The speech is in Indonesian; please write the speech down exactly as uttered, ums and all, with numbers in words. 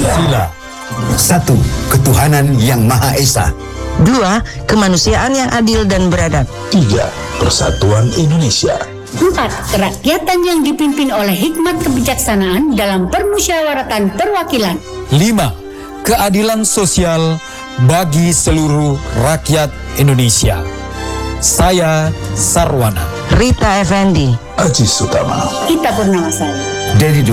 Pancasila. Satu, ketuhanan yang Maha Esa. Dua, kemanusiaan yang adil dan beradab. Tiga, persatuan Indonesia. Empat, kerakyatan yang dipimpin oleh hikmat kebijaksanaan dalam permusyawaratan perwakilan. Lima, keadilan sosial bagi seluruh rakyat Indonesia. Saya Sarwana. Rita Effendi. Aziz Utama. Kita Purnamasari. Dari